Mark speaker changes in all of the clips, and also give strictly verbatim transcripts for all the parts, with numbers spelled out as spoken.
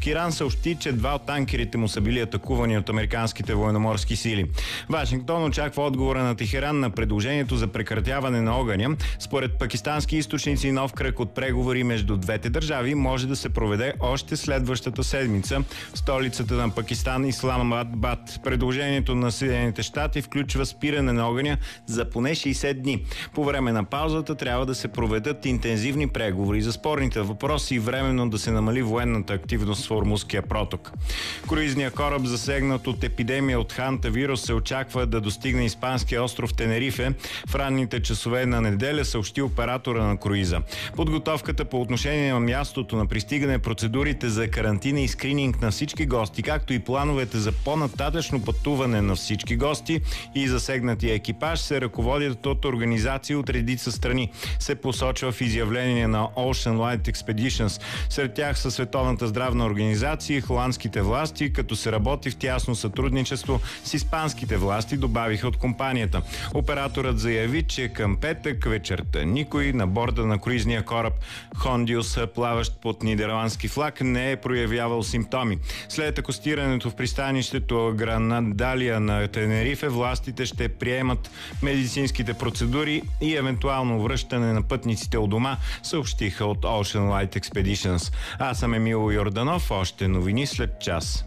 Speaker 1: Иран съобщи, че два от танкерите му са били атакувани от американските военноморски сили. Вашингтон очаква отговора на Техеран на предложението за прекратяване на огъня. Според пакистански източници, нов кръг от преговори между двете държави може да се проведе още следващата седмица в столицата на Пакистан, Исламабад. Предложението на Съединените щати включва спиране на огъня за поне шейсет дни. По време на паузата трябва да се проведат интензивни преговори за спорните въпроси и временно да се намали военната активност в Ормузския проток. Круизният кораб, засегнат от епидемия от хантавирус, се очаква да достигне испанския остров Тенерифе в ранните часове на неделя, съобщи оператора на круиза. Подготовката по отношение на мястото на пристигане, процедурите за карантина и скрининг на всички гости, както и плановете за по-нататъчно пътуване на всички гости и засегнатия екипаж се ръководят от организации от редица страни, се посочва в изявление на Ocean Light Expeditions. Сред тях са Световната здравна организация и холандските власти, като се работи в тясно сътрудничество с испанските власти, добавиха от компанията. Операторът заяви, че към петък вечерта никой на борда на круизния кораб Хондиус, плаващ под нидерландски флаг, не е проявявал симптоми. След акостирането в пристанището Гранадалия на Тенерифе, властите ще приемат медицинските процедури и евентуално връщане на пътниците у дома, съобщиха от Ocean Light Expeditions. Аз съм Емил Йорданов, още новини след час.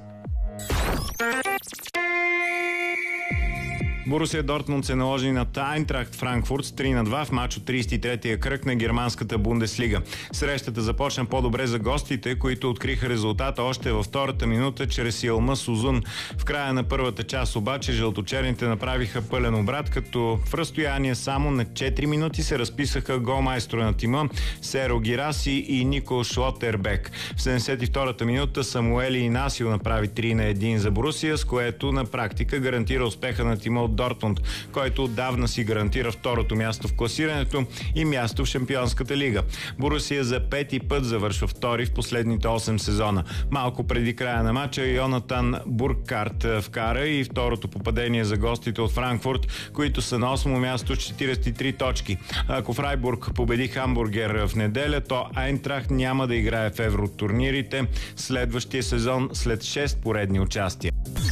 Speaker 1: Борусия Дортмунд се наложи на Айнтрахт Франкфурт с три на два в мач от тридесет и третия кръг на германската Бундеслига. Срещата започна по-добре за гостите, които откриха резултата още във втората минута чрез Илмас Узун. В края на първата част обаче жълточерните направиха пълен обрат, като в разстояние само на четири минути се разписаха голмайстора на тима Серо Гираси и Нико Шлотербек. В седемдесет и втората минута Самуели Инасио направи три на едно за Борусия, с което на практика гарантира успеха на тима от Дортмунд, който отдавна си гарантира второто място в класирането и място в Шампионската лига. Борусия за пети път завършва втори в последните осем сезона. Малко преди края на матча Йонатан Буркарт вкара и второто попадение за гостите от Франкфурт, които са на осмо място с четиридесет и три точки. Ако Фрайбург победи Хамбургер в неделя, то Айнтрахт няма да играе в евротурнирите следващия сезон след шест поредни участия.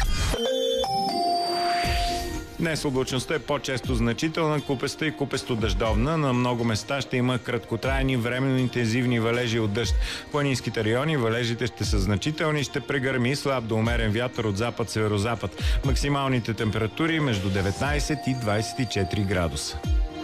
Speaker 1: Днес облачността е по-често значителна, купеста и купесто дъждовна. На много места ще има краткотрайни, временно интензивни валежи от дъжд. В планинските райони валежите ще са значителни, ще прегърми слаб до умерен вятър от запад-северозапад. Максималните температури между деветнадесет и двадесет и четири градуса.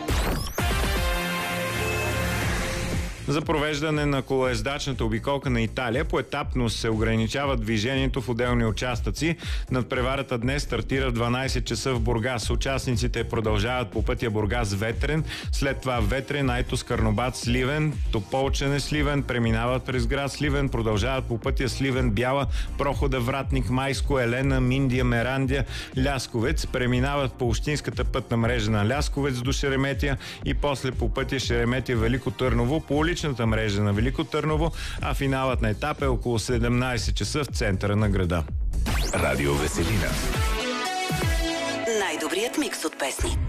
Speaker 1: За провеждане на колоездачната обиколка на Италия поетапно се ограничава движението в отделни участъци. Надпреварата днес стартира в дванадесет часа в Бургас. Участниците продължават по пътя Бургас-Ветрен, след това Ветрен, Айтос, Карнобат, Сливен, Тополчене, Сливен, преминават през град Сливен, продължават по пътя Сливен, Бяла, Прохода, Вратник, Майско, Елена, Миндия, Мерандия, Лясковец, преминават по общинската пътна мрежа на Лясковец до Шереметия и после по пътя Шереметия, Велико Търново, по уличната мрежа на Велико Търново, а финалът на етап е около седемнадесет часа в центъра на града.
Speaker 2: Радио Веселина.
Speaker 3: Най-добрият микс от песни.